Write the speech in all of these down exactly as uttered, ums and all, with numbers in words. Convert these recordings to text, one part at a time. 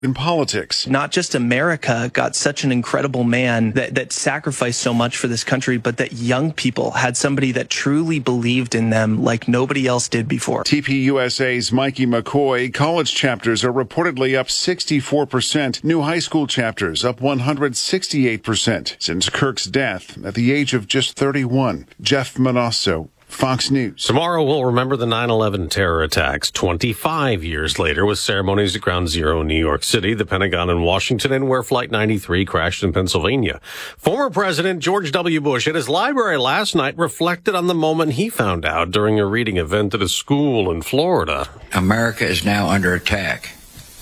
in politics. Not just America got such an incredible man that, that sacrificed so much for this country, but that young people had somebody that truly believed in them like nobody else did before. T P U S A's Mikey McCoy, college chapters are reportedly up sixty-four percent. New high school chapters up one hundred sixty-eight percent since Kirk's death at the age of just thirty-one. Jeff Manasso, Fox News. Tomorrow we'll remember the nine eleven terror attacks twenty-five years later with ceremonies at Ground Zero in New York City, the Pentagon in Washington, and where Flight ninety-three crashed in Pennsylvania. Former President George W. Bush at his library last night reflected on the moment he found out during a reading event at a school in Florida. America is now under attack.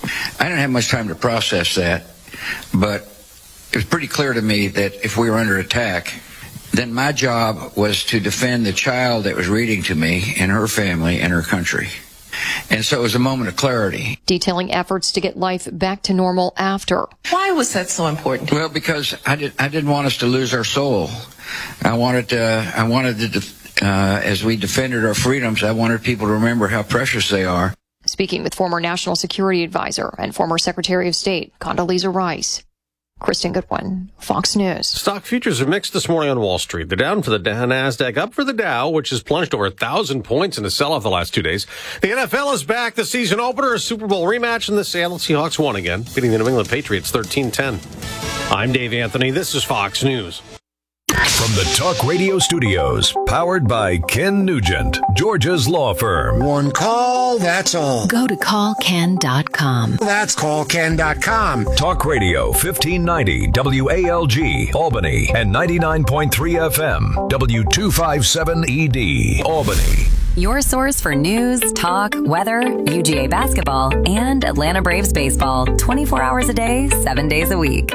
I didn't have much time to process that, but it was pretty clear to me that if we were under attack, then my job was to defend the child that was reading to me and her family and her country. And so it was a moment of clarity. Detailing efforts to get life back to normal after. Why was that so important? Well, because I, did, I didn't want us to lose our soul. I wanted, uh, I wanted to, def- uh, as we defended our freedoms, I wanted people to remember how precious they are. Speaking with former National Security Advisor and former Secretary of State Condoleezza Rice. Kristen Goodwin, Fox News. Stock futures are mixed this morning on Wall Street. They're down for the Dow, NASDAQ, up for the Dow, which has plunged over one thousand points in a sell-off the last two days. The N F L is back. The season opener, a Super Bowl rematch, and the Seattle Seahawks won again, beating the New England Patriots thirteen ten. I'm Dave Anthony. This is Fox News. From the Talk Radio studios, powered by Ken Nugent, Georgia's law firm. One call, that's all. Go to call ken dot com. That's call ken dot com. Talk Radio fifteen ninety W A L G, Albany, and ninety-nine point three F M, W two fifty-seven E D, Albany. Your source for news, talk, weather, U G A basketball, and Atlanta Braves baseball. twenty-four hours a day, seven days a week.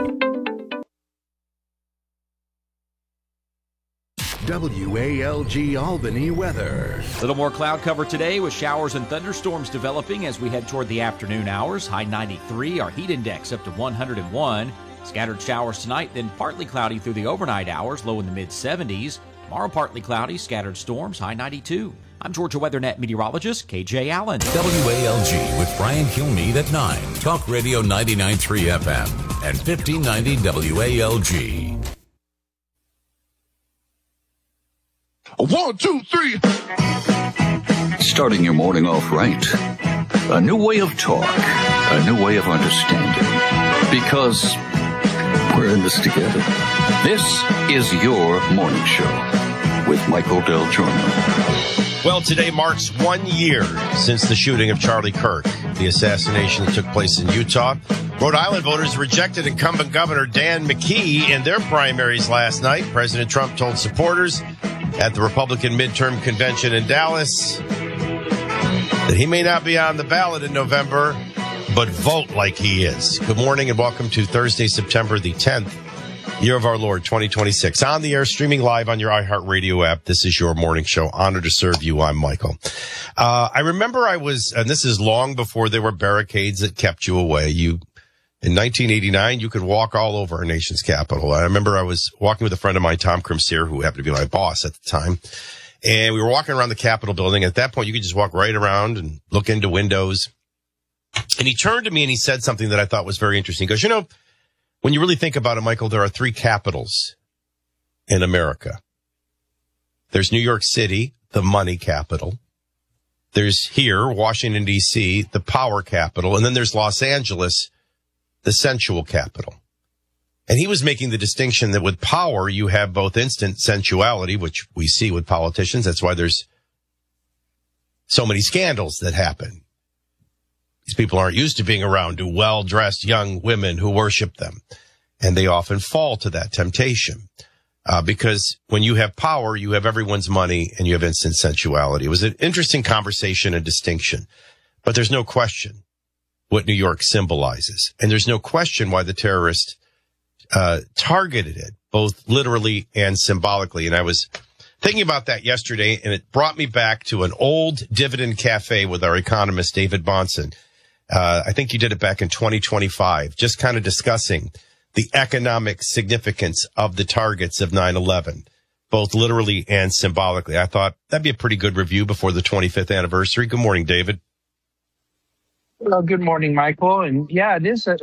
W A L G Albany weather. A little more cloud cover today with showers and thunderstorms developing as we head toward the afternoon hours. High ninety-three, our heat index up to one hundred one. Scattered showers tonight, then partly cloudy through the overnight hours, low in the mid seventies. Tomorrow partly cloudy, scattered storms, high ninety-two. I'm Georgia WeatherNet meteorologist K J Allen. W A L G with Brian Kilmeade at nine. Talk Radio ninety-nine point three F M and fifteen ninety W A L G. One, two, three. Starting your morning off right. A new way of talk. A new way of understanding. Because we're in this together. This is your morning show with Michael Del Giorno. Well, today marks one year since the shooting of Charlie Kirk, the assassination that took place in Utah. Rhode Island voters rejected incumbent Governor Dan McKee in their primaries last night. President Trump told supporters at the Republican midterm convention in Dallas that he may not be on the ballot in November, but vote like he is. Good morning and welcome to Thursday, September the tenth, year of our Lord, twenty twenty-six. On the air, streaming live on your iHeartRadio app. This is your morning show. Honored to serve you. I'm Michael. Uh, I remember I was, and this is long before there were barricades that kept you away. You, in nineteen eighty-nine, you could walk all over our nation's capital. I remember I was walking with a friend of mine, Tom Crimseer, who happened to be my boss at the time. And we were walking around the Capitol building. At that point, you could just walk right around and look into windows. And he turned to me and he said something that I thought was very interesting. He goes, you know, when you really think about it, Michael, there are three capitals in America. There's New York City, the money capital. There's here, Washington, D C, the power capital. And then there's Los Angeles, the sensual capital. And he was making the distinction that with power, you have both instant sensuality, which we see with politicians. That's why there's so many scandals that happen. These people aren't used to being around to well-dressed young women who worship them. And they often fall to that temptation. Uh, because when you have power, you have everyone's money and you have instant sensuality. It was an interesting conversation and distinction. But there's no question what New York symbolizes. And there's no question why the terrorists uh, targeted it, both literally and symbolically. And I was thinking about that yesterday, and it brought me back to an old Dividend Cafe with our economist, David Bahnsen. Uh, I think you did it back in twenty twenty-five, just kind of discussing the economic significance of the targets of nine eleven, both literally and symbolically. I thought that'd be a pretty good review before the twenty-fifth anniversary. Good morning, David. Well, good morning, Michael. And yeah, it is a